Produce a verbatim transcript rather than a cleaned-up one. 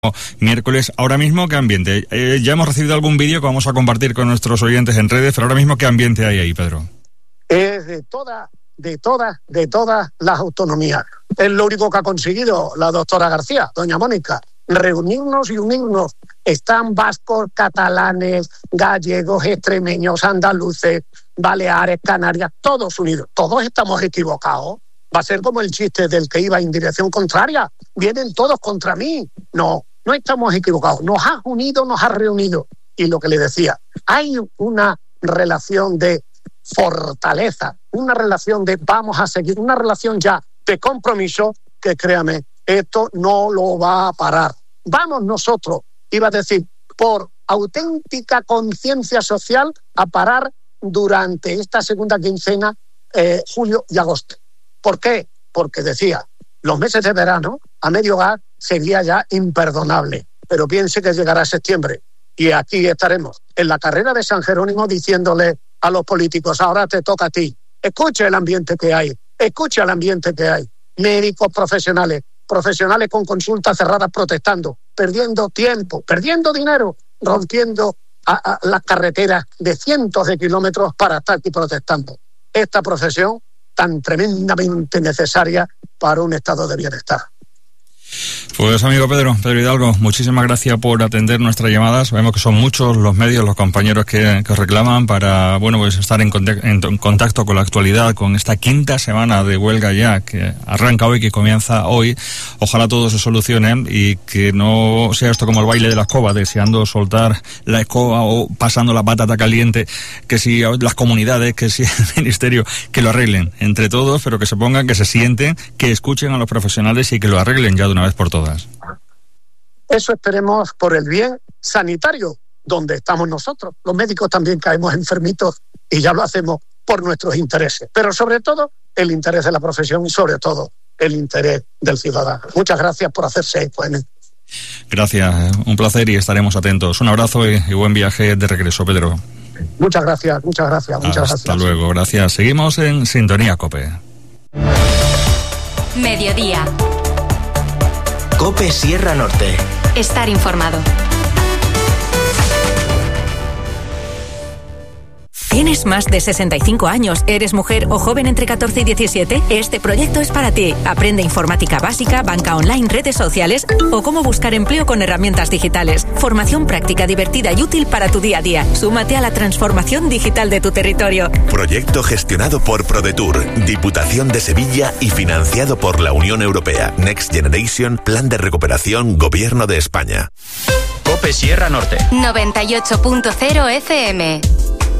Miércoles, ahora mismo, ¿qué ambiente? Eh, ya hemos recibido algún vídeo que vamos a compartir con nuestros oyentes en redes, pero ahora mismo, ¿qué ambiente hay ahí, Pedro? Es de todas, de todas, de todas las autonomías. Es lo único que ha conseguido la doctora García, doña Mónica, reunirnos y unirnos. Están vascos, catalanes, gallegos, extremeños, andaluces, baleares, canarias, todos unidos. Todos estamos equivocados. Va a ser como el chiste del que iba en dirección contraria. Vienen todos contra mí. No, no estamos equivocados. Nos has unido, nos has reunido. Y lo que le decía, hay una relación de fortaleza, una relación de vamos a seguir, una relación ya de compromiso que, créame, esto no lo va a parar. Vamos nosotros, iba a decir, por auténtica conciencia social, a parar durante esta segunda quincena, eh, julio y agosto. ¿Por qué? Porque decía, los meses de verano, a medio gas, sería ya imperdonable. Pero piense que llegará septiembre y aquí estaremos en la carrera de San Jerónimo diciéndole a los políticos, ahora te toca a ti. Escuche el ambiente que hay, escuche el ambiente que hay. Médicos profesionales, profesionales con consultas cerradas protestando, perdiendo tiempo, perdiendo dinero, rompiendo a, a las carreteras de cientos de kilómetros para estar aquí protestando. Esta profesión tan tremendamente necesaria para un estado de bienestar. Pues amigo Pedro, Pedro Hidalgo, muchísimas gracias por atender nuestras llamadas. Sabemos que son muchos los medios, los compañeros que, que os reclaman para, bueno, pues estar en, contact, en contacto con la actualidad, con esta quinta semana de huelga ya, que arranca hoy, que comienza hoy. Ojalá todo se solucione y que no sea esto como el baile de la escoba, deseando soltar la escoba o pasando la patata caliente, que si las comunidades, que si el ministerio, que lo arreglen entre todos, pero que se pongan, que se sienten, que escuchen a los profesionales y que lo arreglen ya de una vez por todas. Eso esperemos por el bien sanitario, donde estamos nosotros. Los médicos también caemos enfermitos y ya lo hacemos por nuestros intereses. Pero sobre todo, el interés de la profesión y sobre todo, el interés del ciudadano. Muchas gracias por hacerse eco en esto. Gracias, un placer y estaremos atentos. Un abrazo y, y buen viaje de regreso, Pedro. Muchas gracias, muchas gracias, muchas Hasta gracias. Hasta luego, gracias. Seguimos en Sintonía COPE. Mediodía. COPE Sierra Norte. Estar informado. ¿Tienes más de sesenta y cinco años? ¿Eres mujer o joven entre catorce y diecisiete? Este proyecto es para ti. Aprende informática básica, banca online, redes sociales o cómo buscar empleo con herramientas digitales. Formación práctica, divertida y útil para tu día a día. Súmate a la transformación digital de tu territorio. Proyecto gestionado por ProDetour, Diputación de Sevilla y financiado por la Unión Europea. Next Generation, Plan de Recuperación, Gobierno de España. COPE Sierra Norte. noventa y ocho punto cero F M.